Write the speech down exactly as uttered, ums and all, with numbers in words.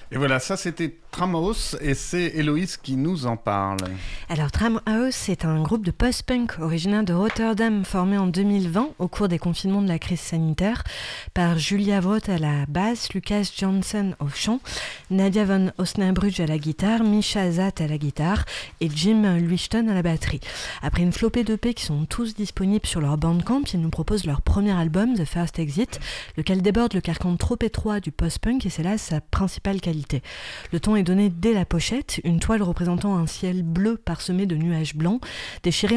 Et voilà, ça c'était Tramhouse et c'est Héloïse qui nous en parle. Alors Tramhouse, c'est un groupe de post-punk originaire de Rotterdam formé en deux mille vingt au cours des confinements de la crise sanitaire par Julia Vroth à la basse, Lucas Johnson au chant, Nadia van Osnabrück à la guitare, Misha Zat à la guitare et Jim Luishton à la batterie. Après une flopée d'E P qui sont tous disponibles sur leur Bandcamp, ils nous proposent leur premier album, The First Exit, lequel déborde le carcan trop étroit du post-punk et c'est là sa principale qualité. Le ton est donné dès la pochette, une toile représentant un ciel bleu parsemé de nuages blancs, déchiré